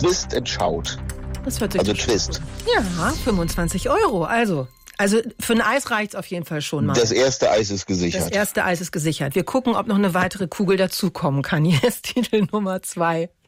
Twist and Shout. Das hört sich Also doch Twist. gut. Ja, 25 €. Also für ein Eis reicht's auf jeden Fall schon mal. Das erste Eis ist gesichert. Das erste Eis ist gesichert. Wir gucken, ob noch eine weitere Kugel dazukommen kann. Hier ist Titel Nummer 2.